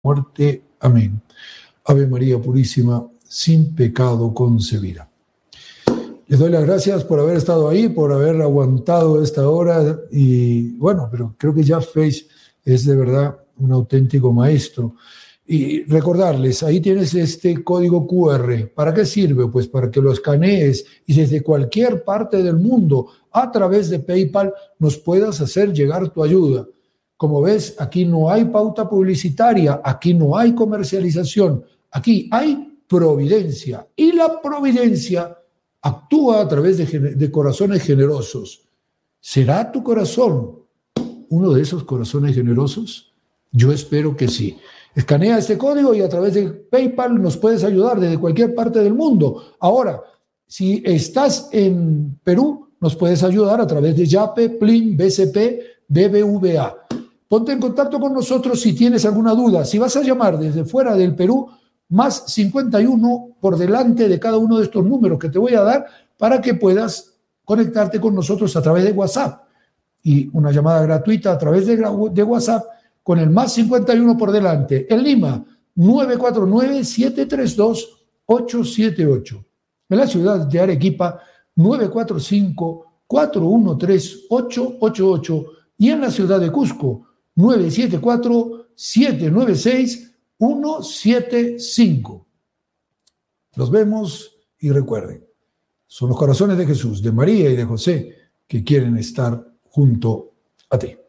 muerte. Amén. Ave María Purísima, sin pecado concebida. Les doy las gracias por haber estado ahí, por haber aguantado esta hora y bueno, pero creo que ya Face es de verdad un auténtico maestro. Y recordarles, ahí tienes este código QR. ¿Para qué sirve? Pues para que lo escanees y desde cualquier parte del mundo, a través de PayPal, nos puedas hacer llegar tu ayuda. Como ves, aquí no hay pauta publicitaria, aquí no hay comercialización, aquí hay providencia. Y la providencia actúa a través de corazones generosos. ¿Será tu corazón uno de esos corazones generosos? Yo espero que sí. Escanea este código y a través de PayPal nos puedes ayudar desde cualquier parte del mundo. Ahora, si estás en Perú, nos puedes ayudar a través de Yape, Plin, BCP, BBVA. Ponte en contacto con nosotros si tienes alguna duda. Si vas a llamar desde fuera del Perú, más 51 por delante de cada uno de estos números que te voy a dar para que puedas conectarte con nosotros a través de WhatsApp. Y una llamada gratuita a través de WhatsApp con el más 51 por delante. En Lima, 949-732-878. En la ciudad de Arequipa, 945-413-888. Y en la ciudad de Cusco, 974-796-175. Los vemos y recuerden, son los corazones de Jesús, de María y de José que quieren estar junto a ti.